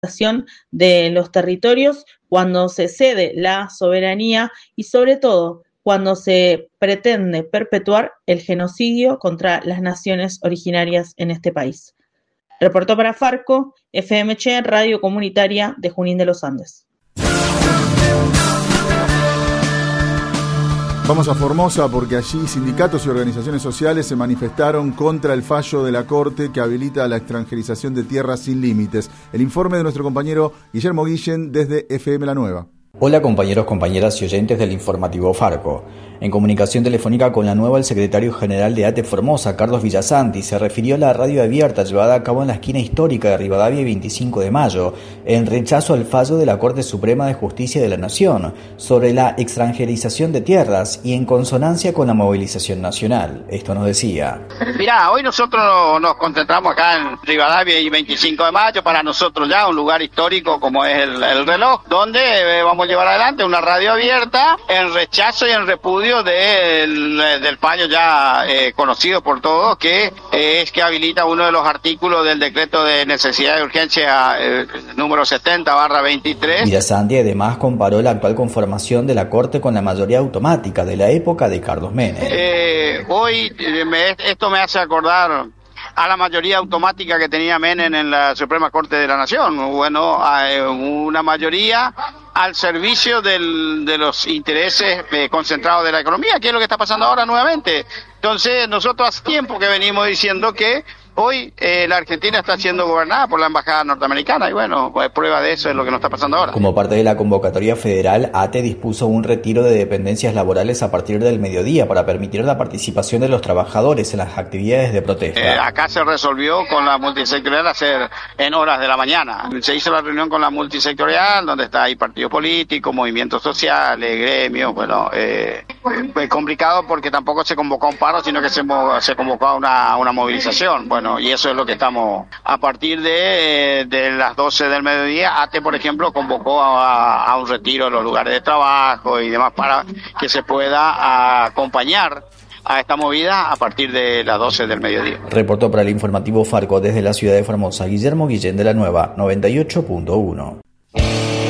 de los territorios, cuando se cede la soberanía y sobre todo cuando se pretende perpetuar el genocidio contra las naciones originarias en este país. Reportó para Farco, FMC, Radio Comunitaria de Junín de los Andes. Vamos a Formosa porque allí sindicatos y organizaciones sociales se manifestaron contra el fallo de la Corte que habilita la extranjerización de tierras sin límites. El informe de nuestro compañero Guillermo Guillén desde FM La Nueva. Hola compañeros, compañeras y oyentes del informativo Farco. En comunicación telefónica con La Nueva, el secretario general de ATE Formosa, Carlos Villasanti, se refirió a la radio abierta llevada a cabo en la esquina histórica de Rivadavia y 25 de Mayo, en rechazo al fallo de la Corte Suprema de Justicia de la Nación sobre la extranjerización de tierras y en consonancia con la movilización nacional. Esto nos decía. Mirá, hoy nosotros nos concentramos acá en Rivadavia y 25 de Mayo, para nosotros ya un lugar histórico como es el reloj, donde vamos a llevar adelante una radio abierta en rechazo y en repudio del fallo ya conocido por todos, que es que habilita uno de los artículos del decreto de necesidad de urgencia número 70/23. Villasanti además comparó la actual conformación de la Corte con la mayoría automática de la época de Carlos Menem. Hoy esto me hace acordar a la mayoría automática que tenía Menem en la Suprema Corte de la Nación. Bueno, una mayoría al servicio de los intereses concentrados de la economía, que es lo que está pasando ahora nuevamente. Entonces, nosotros hace tiempo que venimos diciendo que hoy la Argentina está siendo gobernada por la embajada norteamericana y bueno, pues prueba de eso es lo que nos está pasando ahora. Como parte de la convocatoria federal, ATE dispuso un retiro de dependencias laborales a partir del mediodía para permitir la participación de los trabajadores en las actividades de protesta. Acá se resolvió con la multisectorial hacer en horas de la mañana. Se hizo la reunión con la multisectorial, donde está ahí partidos políticos, movimientos sociales, gremios, bueno, es complicado porque tampoco se convocó a un paro, sino que se convocó a una movilización. Bueno, y eso es lo que estamos, a partir de las 12 del mediodía, ATE, por ejemplo, convocó a un retiro en los lugares de trabajo y demás para que se pueda acompañar a esta movida a partir de las 12 del mediodía. Reportó para el informativo Farco desde la ciudad de Formosa, Guillermo Guillén de La Nueva, 98.1.